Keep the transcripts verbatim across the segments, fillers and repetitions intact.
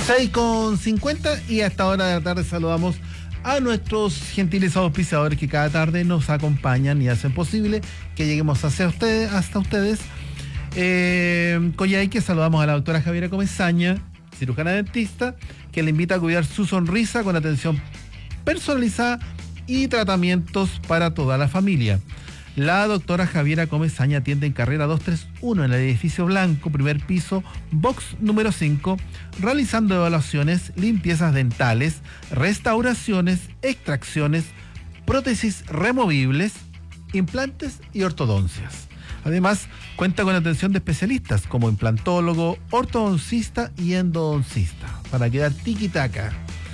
seis con cincuenta y a esta hora de la tarde saludamos a nuestros gentiles auspiciadores que cada tarde nos acompañan y hacen posible que lleguemos hacia ustedes, hasta ustedes. Eh, Coyhaique, saludamos a la doctora Javiera Comesaña, cirujana dentista, que le invita a cuidar su sonrisa con atención personalizada y tratamientos para toda la familia. La doctora Javiera Comesaña atiende en carrera doscientos treinta y uno en el edificio blanco, primer piso, box número cinco, realizando evaluaciones, limpiezas dentales, restauraciones, extracciones, prótesis removibles, implantes y ortodoncias. Además, cuenta con atención de especialistas como implantólogo, ortodoncista y endodoncista, para quedar tiquitaca.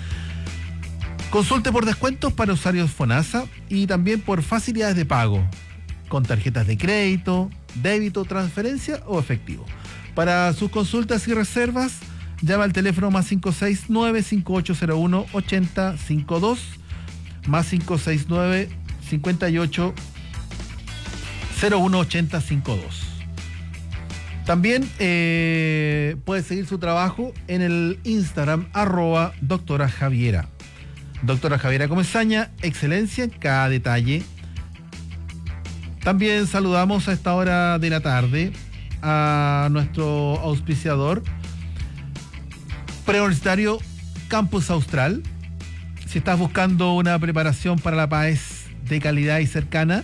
Consulte por descuentos para usuarios FONASA y también por facilidades de pago, con tarjetas de crédito, débito, transferencia o efectivo. Para sus consultas y reservas, llama al teléfono más cinco seis nueve, cinco ocho cero uno, ocho cero cinco dos, más cinco seis nueve, cinco ocho cero uno, ocho cero cinco dos. También eh, puede seguir su trabajo en el Instagram, arroba doctora Javiera. Doctora Javiera Comesaña, excelencia en cada detalle. También saludamos a esta hora de la tarde a nuestro auspiciador preuniversitario Campus Austral. Si estás buscando una preparación para la P A E S de calidad y cercana,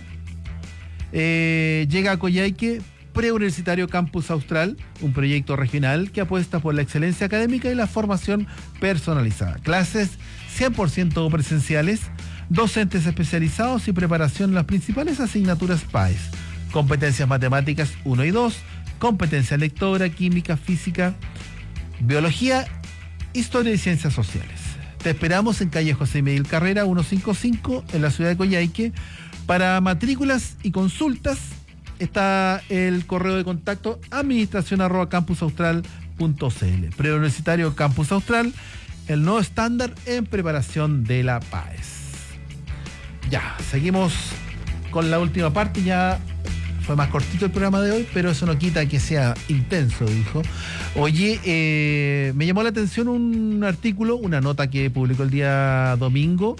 eh, llega a Coyhaique Preuniversitario Campus Austral, un proyecto regional que apuesta por la excelencia académica y la formación personalizada. Clases cien por ciento presenciales, docentes especializados y preparación en las principales asignaturas P A E S. Competencias matemáticas uno y dos, competencia lectora, química, física, biología, historia y ciencias sociales. Te esperamos en calle José Miguel Carrera ciento cincuenta y cinco en la ciudad de Coyhaique. Para matrículas y consultas está el correo de contacto administración arroba campusaustral punto cl. Preuniversitario Campus Austral, el nuevo estándar en preparación de la P A E S. Ya, seguimos con la última parte. Ya fue más cortito el programa de hoy, pero eso no quita que sea intenso, dijo. Oye, eh, me llamó la atención un artículo, una nota que publicó el día domingo,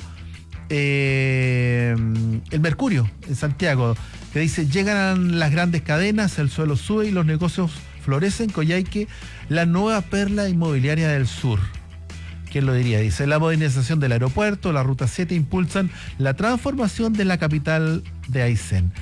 eh, el Mercurio, en Santiago, que dice: llegan las grandes cadenas, el suelo sube y los negocios florecen. Coyhaique, la nueva perla inmobiliaria del sur. ¿Quién lo diría? Dice: la modernización del aeropuerto, la Ruta siete impulsan la transformación de la capital de Aysén.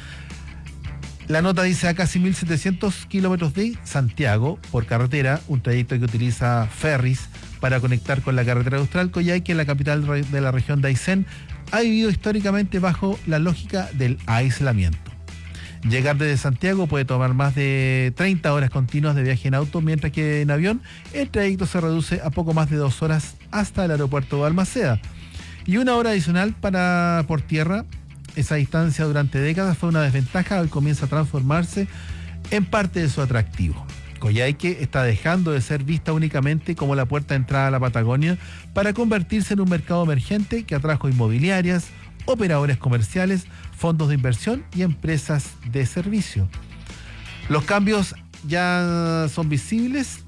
La nota dice: a casi mil setecientos kilómetros de Santiago por carretera, un trayecto que utiliza ferries para conectar con la carretera austral, Coyhaique, la capital de la región de Aysén, ha vivido históricamente bajo la lógica del aislamiento. Llegar desde Santiago puede tomar más de treinta horas continuas de viaje en auto, mientras que en avión el trayecto se reduce a poco más de dos horas hasta el aeropuerto de Balmaceda. Y una hora adicional para por tierra. Esa distancia durante décadas fue una desventaja, hoy comienza a transformarse en parte de su atractivo. Coyhaique está dejando de ser vista únicamente como la puerta de entrada a la Patagonia para convertirse en un mercado emergente que atrajo inmobiliarias, operadores comerciales, fondos de inversión y empresas de servicio. Los cambios ya son visibles.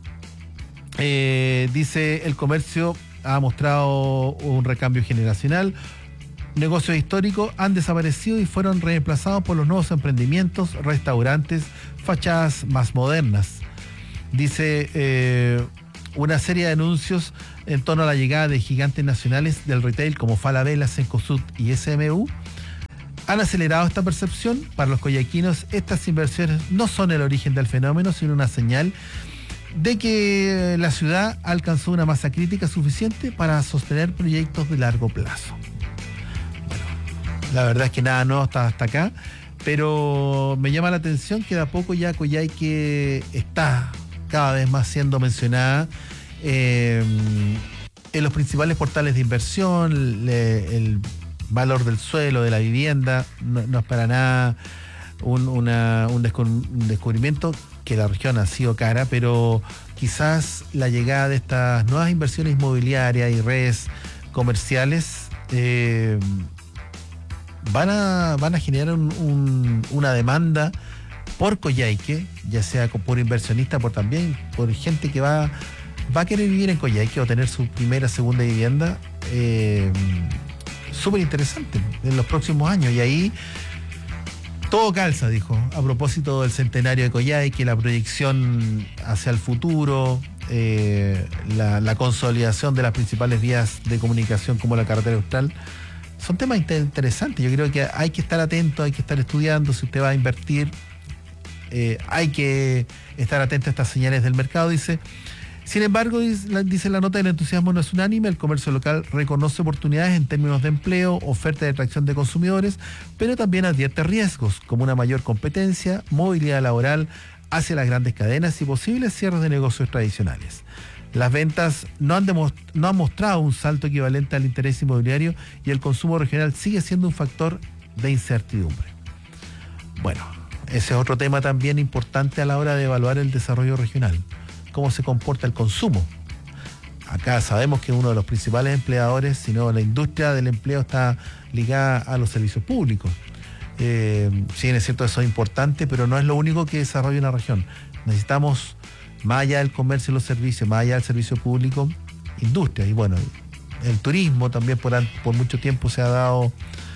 Eh, dice: el comercio ha mostrado un recambio generacional. Negocios históricos han desaparecido y fueron reemplazados por los nuevos emprendimientos, restaurantes, fachadas más modernas. Dice eh, una serie de anuncios en torno a la llegada de gigantes nacionales del retail como Falabella, Cencosud y S M U han acelerado esta percepción. Para los coyhaiquinos, estas inversiones no son el origen del fenómeno, sino una señal de que la ciudad alcanzó una masa crítica suficiente para sostener proyectos de largo plazo. La verdad es que nada nuevo hasta, hasta acá, pero me llama la atención que de a poco ya Coyhaique está cada vez más siendo mencionada eh, en los principales portales de inversión. Le, el valor del suelo, de la vivienda, no, no es para nada un, una, un, descu- un descubrimiento, que la región ha sido cara, pero quizás la llegada de estas nuevas inversiones inmobiliarias y redes comerciales eh, van a van a generar un, un, una demanda por Coyhaique, ya sea por inversionistas, por también por gente que va va a querer vivir en Coyhaique o tener su primera, segunda vivienda, eh, súper interesante en los próximos años. Y ahí todo calza, dijo, a propósito del centenario de Coyhaique, la proyección hacia el futuro, eh, la, la consolidación de las principales vías de comunicación como la carretera austral. Son temas interesantes. Yo creo que hay que estar atento, hay que estar estudiando. Si usted va a invertir, eh, hay que estar atento a estas señales del mercado, dice. Sin embargo, dice la nota, el entusiasmo no es unánime. El comercio local reconoce oportunidades en términos de empleo, oferta de atracción de consumidores, pero también advierte riesgos, como una mayor competencia, movilidad laboral hacia las grandes cadenas y posibles cierres de negocios tradicionales. Las ventas no han, demost- no han mostrado un salto equivalente al interés inmobiliario y el consumo regional sigue siendo un factor de incertidumbre. Bueno, ese es otro tema también importante a la hora de evaluar el desarrollo regional. Cómo se comporta el consumo. Acá sabemos que uno de los principales empleadores, si no la industria del empleo, está ligada a los servicios públicos. Eh, si bien es cierto, eso es importante, pero no es lo único que desarrolla una región. Necesitamos, más allá del comercio y los servicios, más allá del servicio público, industria. Y bueno, el turismo también por, por mucho tiempo se ha dado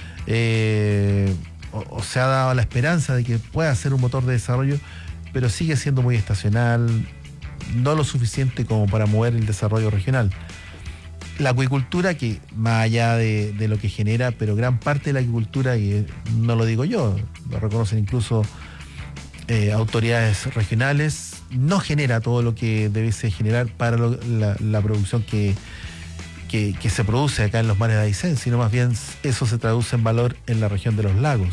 eh, o, o se ha dado la esperanza de que pueda ser un motor de desarrollo, pero sigue siendo muy estacional, no lo suficiente como para mover el desarrollo regional. La acuicultura, que más allá de, de lo que genera, pero gran parte de la acuicultura, y no lo digo yo, lo reconocen incluso eh, autoridades regionales, no genera todo lo que debiese generar para lo, la, la producción que, que, que se produce acá en los mares de Aysén, sino más bien eso se traduce en valor en la región de los lagos.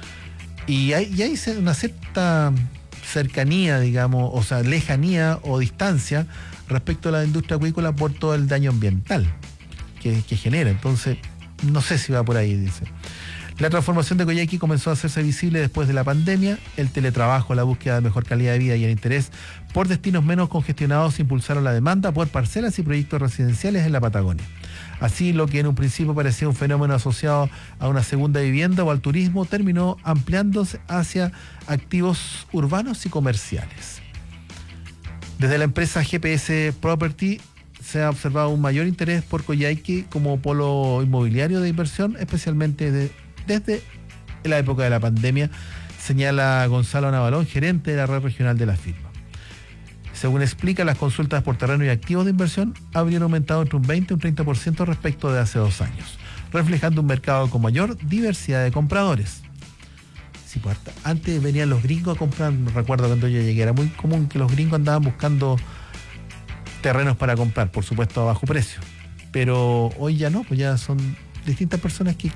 Y hay, y hay una cierta cercanía, digamos, o sea, lejanía o distancia respecto a la industria acuícola por todo el daño ambiental que, que genera. Entonces, no sé si va por ahí, dice. La transformación de Coyhaique comenzó a hacerse visible después de la pandemia. El teletrabajo, la búsqueda de mejor calidad de vida y el interés por destinos menos congestionados impulsaron la demanda por parcelas y proyectos residenciales en la Patagonia. Así, lo que en un principio parecía un fenómeno asociado a una segunda vivienda o al turismo terminó ampliándose hacia activos urbanos y comerciales. Desde la empresa G P S Property se ha observado un mayor interés por Coyhaique como polo inmobiliario de inversión, especialmente de, desde la época de la pandemia, señala Gonzalo Navalón, gerente de la red regional de la firma. Según explica, las consultas por terreno y activos de inversión habrían aumentado entre un veinte y un treinta por ciento respecto de hace dos años, reflejando un mercado con mayor diversidad de compradores. Sí, pues, antes venían los gringos a comprar, recuerdo cuando yo llegué, era muy común que los gringos andaban buscando terrenos para comprar, por supuesto a bajo precio, pero hoy ya no, pues ya son distintas personas que,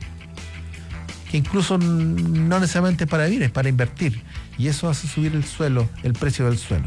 que incluso no necesariamente para vivir, es para invertir, y eso hace subir el suelo, el precio del suelo.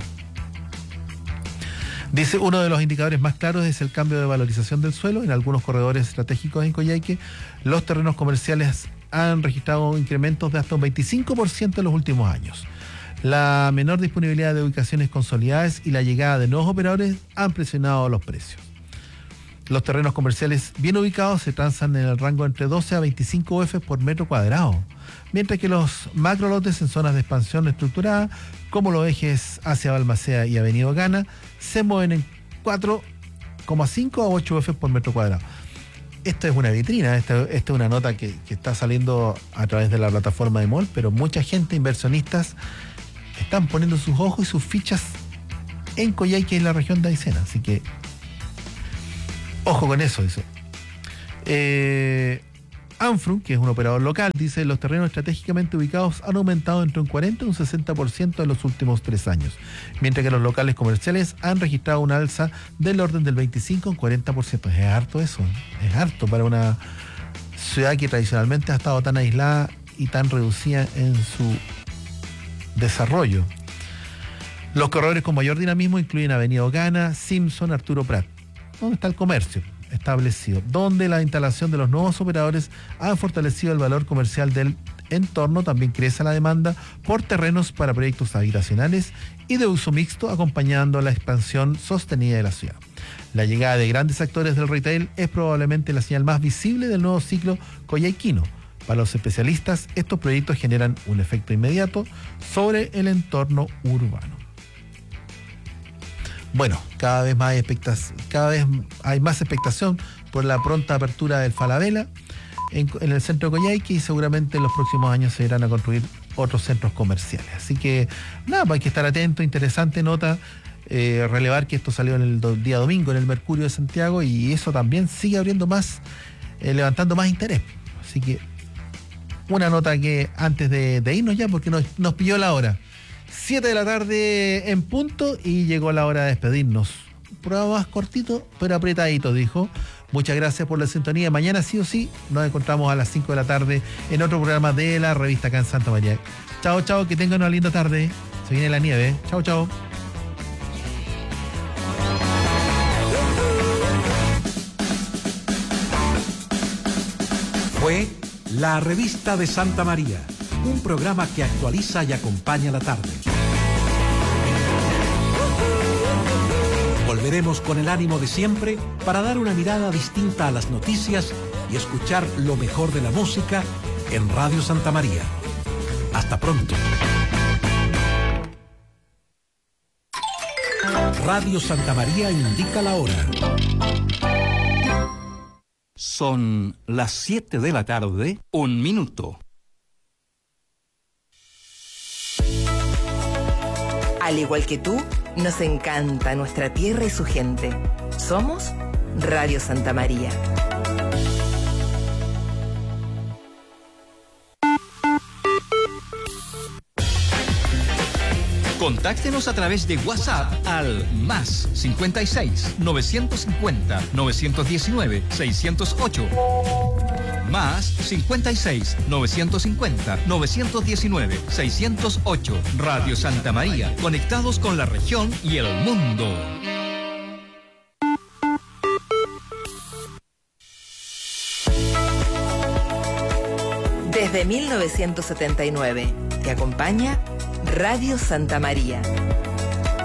Dice, uno de los indicadores más claros es el cambio de valorización del suelo. En algunos corredores estratégicos en Coyhaique, los terrenos comerciales han registrado incrementos de hasta un veinticinco por ciento en los últimos años. La menor disponibilidad de ubicaciones consolidadas y la llegada de nuevos operadores han presionado los precios. Los terrenos comerciales bien ubicados se transan en el rango entre doce a veinticinco U F por metro cuadrado, mientras que los macrolotes en zonas de expansión estructurada, como los ejes hacia Balmaceda y Avenida Ocana, se mueven en cuatro coma cinco a ocho U F por metro cuadrado. Esto es una vitrina, esta, esta es una nota que, que está saliendo a través de la plataforma de M O L, pero mucha gente, inversionistas, están poniendo sus ojos y sus fichas en Coyhaique y en la región de Aysén, así que ojo con eso, dice. Eh, Anfrum, que es un operador local, dice, los terrenos estratégicamente ubicados han aumentado entre un cuarenta y un sesenta por ciento en los últimos tres años, mientras que los locales comerciales han registrado un alza del orden del veinticinco a un cuarenta por ciento. Es harto eso, es harto para una ciudad que tradicionalmente ha estado tan aislada y tan reducida en su desarrollo. Los corredores con mayor dinamismo incluyen Avenida Ocana, Simpson, Arturo Prat, donde está el comercio establecido, donde la instalación de los nuevos operadores ha fortalecido el valor comercial del entorno. También crece la demanda por terrenos para proyectos habitacionales y de uso mixto, acompañando la expansión sostenida de la ciudad. La llegada de grandes actores del retail es probablemente la señal más visible del nuevo ciclo coyhaiquino. Para los especialistas, estos proyectos generan un efecto inmediato sobre el entorno urbano. Bueno, cada vez más hay expectación, cada vez hay más expectación por la pronta apertura del Falabella en, en el centro de Coyhaique, y seguramente en los próximos años se irán a construir otros centros comerciales. Así que nada, pues hay que estar atento. Interesante nota, eh, relevar que esto salió en el do, día domingo en el Mercurio de Santiago, y eso también sigue abriendo más, eh, levantando más interés. Así que una nota que antes de, de irnos ya, porque nos, nos pilló la hora. siete de la tarde en punto y llegó la hora de despedirnos. Prueba más cortito, pero apretadito, dijo. Muchas gracias por la sintonía. Mañana sí o sí nos encontramos a las cinco de la tarde en otro programa de la revista acá en Santa María. Chao, chao, que tengan una linda tarde. Se viene la nieve. Chao, chao. Fue La Revista de Santa María, un programa que actualiza y acompaña la tarde. Volveremos con el ánimo de siempre para dar una mirada distinta a las noticias y escuchar lo mejor de la música en Radio Santa María. Hasta pronto. Radio Santa María indica la hora. Son las siete de la tarde, un minuto. Al igual que tú, nos encanta nuestra tierra y su gente. Somos Radio Santa María. Contáctenos a través de WhatsApp al más cincuenta y seis, novecientos cincuenta, novecientos diecinueve, seiscientos ocho. Más cincuenta y seis, novecientos cincuenta, novecientos diecinueve, seiscientos ocho. Radio Santa María, conectados con la región y el mundo. Desde mil novecientos setenta y nueve, te acompaña Radio Santa María.